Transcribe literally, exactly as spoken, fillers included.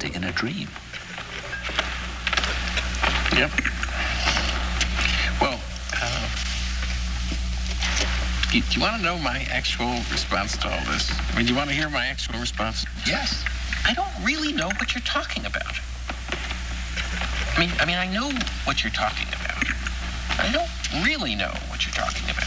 realistic in a dream. Yep. Well, uh, do you want to know my actual response to all this? I mean, do you want to hear my actual response? Yes. I don't really know what you're talking about. I mean, I mean, I know what you're talking about. I don't really know what you're talking about.